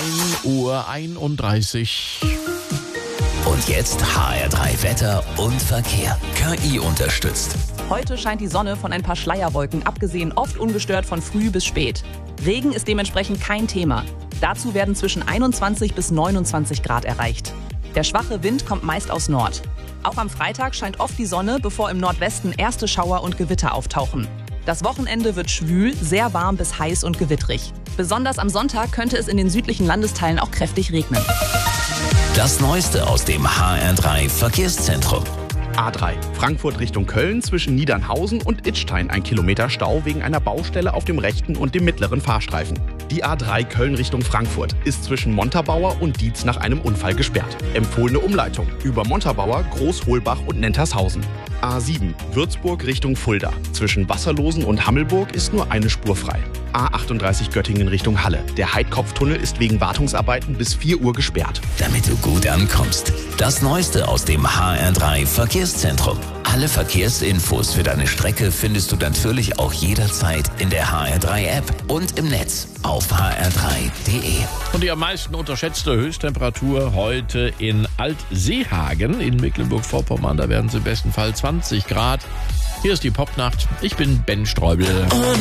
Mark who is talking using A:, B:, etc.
A: 1:31 Uhr.
B: Und jetzt HR3 Wetter und Verkehr. KI unterstützt.
C: Heute scheint die Sonne von ein paar Schleierwolken, abgesehen oft ungestört von früh bis spät. Regen ist dementsprechend kein Thema. Dazu werden zwischen 21 bis 29 Grad erreicht. Der schwache Wind kommt meist aus Nord. Auch am Freitag scheint oft die Sonne, bevor im Nordwesten erste Schauer und Gewitter auftauchen. Das Wochenende wird schwül, sehr warm bis heiß und gewittrig. Besonders am Sonntag könnte es in den südlichen Landesteilen auch kräftig regnen.
B: Das Neueste aus dem HR3 Verkehrszentrum.
D: A3 Frankfurt Richtung Köln zwischen Niedernhausen und Idstein 1 Kilometer Stau wegen einer Baustelle auf dem rechten und dem mittleren Fahrstreifen. Die A3 Köln Richtung Frankfurt ist zwischen Montabaur und Dietz nach einem Unfall gesperrt. Empfohlene Umleitung über Montabaur, Großholbach und Nentershausen. A7 Würzburg Richtung Fulda. Zwischen Wasserlosen und Hammelburg ist nur eine Spur frei. A38 Göttingen Richtung Halle. Der Heidkopftunnel ist wegen Wartungsarbeiten bis 4 Uhr gesperrt.
B: Damit du gut ankommst. Das Neueste aus dem HR3 Verkehrszentrum. Alle Verkehrsinfos für deine Strecke findest du natürlich auch jederzeit in der HR3-App und im Netz auf hr3.de.
A: Und die am meisten unterschätzte Höchsttemperatur heute in Altseehagen in Mecklenburg-Vorpommern. Da werden es im besten Fall 20 Grad. Hier ist die Popnacht. Ich bin Ben Streubel.